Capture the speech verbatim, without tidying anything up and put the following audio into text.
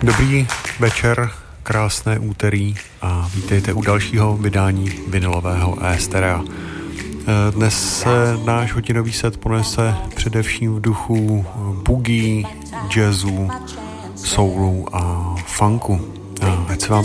Dobrý večer, krásné úterý a vítejte u dalšího vydání vinylového E-stereo. Dnes se náš hodinový set ponese především v duchu boogie, jazzu, soulu a funku. Ať se vám